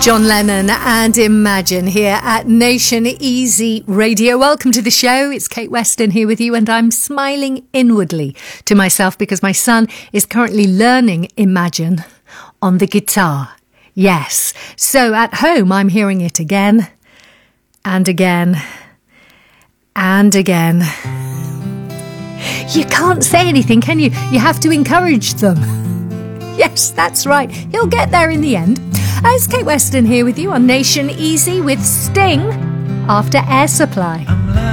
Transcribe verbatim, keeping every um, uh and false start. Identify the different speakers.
Speaker 1: John Lennon and Imagine here at Nation Easy Radio. Welcome to the show. It's Kate Weston here with you, and I'm smiling inwardly to myself because my son is currently learning Imagine on the guitar. Yes. So at home, I'm hearing it again and again and again. You can't say anything, can you? You have to encourage them. Yes, that's right. He'll get there in the end. It's Kate Weston here with you on Nation Easy with Sting after Air Supply.